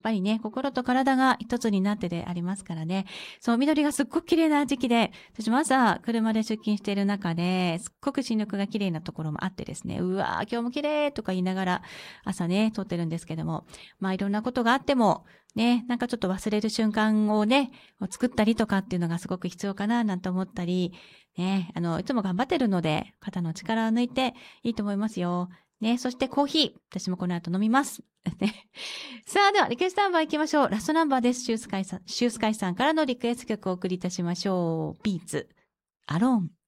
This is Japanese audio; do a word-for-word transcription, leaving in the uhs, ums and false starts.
ぱりね、心と体が一つになってでありますからね。そう、緑がすっごく綺麗な時期で、私も朝車で出勤している中で、すっごく新緑が綺麗なところもあってですね、うわー、今日も綺麗とか言いながら朝ね、撮ってるんですけども、まあいろんなことがあっても、ね、なんかちょっと忘れる瞬間をね、作ったりとかっていうのがすごく必要かななんて思ったり、ね、あの、いつも頑張ってるので、肩の力を抜いていいと思いますよ。ね、そしてコーヒー、私もこの後飲みます。ね、さあ、ではリクエストナンバー行きましょう。ラストナンバーです。シュースカイさん、シュースカイさんからのリクエスト曲をお送りいたしましょう。ビーツ、アローン。